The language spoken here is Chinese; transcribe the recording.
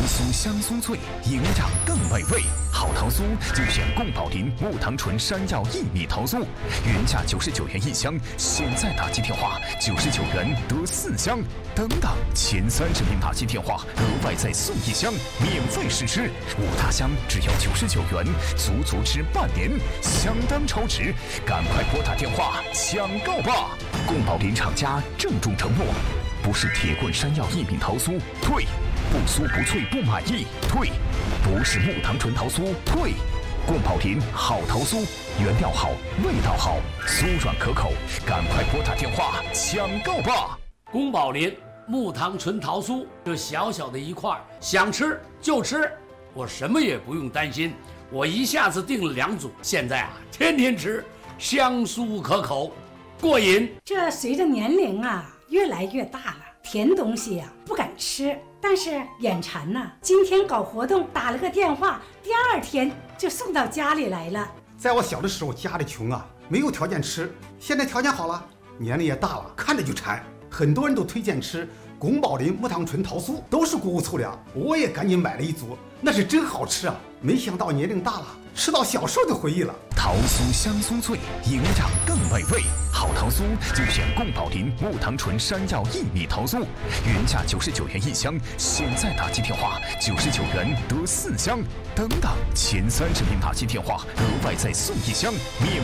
酥香酥脆，营养更美味。好桃酥就选贡宝林木糖醇山药薏米桃酥，原价99元一箱，现在打击电话99元得4箱。等等，前30名打击电话额外再送1箱，免费试吃。5大箱只要99元，足足吃半年，相当超值。赶快拨打电话抢购吧！贡宝林厂家郑重承诺：不是铁棍山药薏米桃酥，退；不酥不脆不满意，退；不是木糖醇桃酥，退。贡宝林好桃酥，原料好，味道好，酥软可口，赶快拨打电话抢购吧！ 宫保林木糖醇桃酥，这小小的一块，想吃就吃，我什么也不用担心，我一下子订了2组，现在天天吃，香酥可口，过瘾。 这随着年龄越来越大了，甜东西不敢吃，但是眼馋今天搞活动打了个电话，第2天就送到家里来了。 在我小的时候，家里穷没有条件吃，现在条件好了，年龄也大了，看着就馋。很多人都推荐吃宫保林木糖醇桃酥，都是谷物粗粮，我也赶紧买了1组，那是真好吃没想到年龄大了，吃到小时候的回忆了。 桃酥香酥脆，营养更美味。好桃酥就选贡宝林木糖醇山药薏米桃酥，原价99元一箱，现在打击电话99元得4箱。等等，前30名打击电话额外再送1箱，免